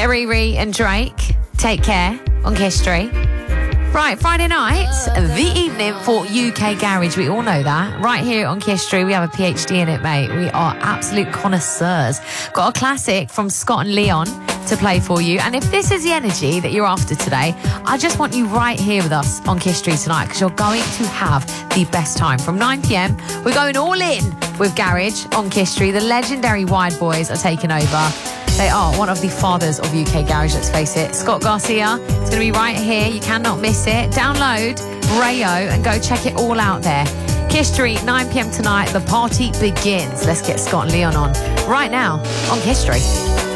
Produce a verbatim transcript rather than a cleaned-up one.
bit of Riri and Drake. Take Care on Kiss Street. Right, Friday night, the evening for U K Garage. We all know that. Right here on Kiss Street, we have a PhD in it, mate. We are absolute connoisseurs. Got a classic from Scott and Leon to play for you. And if this is the energy that you're after today, I just want you right here with us on Kiss Street tonight, because you're going to have the best time. From nine p.m, we're going all in with Garage on Kiss Street. The legendary Wide Boys are taking over. They are one of the fathers of U K Garage, let's face it. Scott Garcia, it's going to be right here. You cannot miss it. Download Rayo and go check it all out there. Kiss Street, nine p.m. tonight. The party begins. Let's get Scott and Leon on right now on Kiss Street.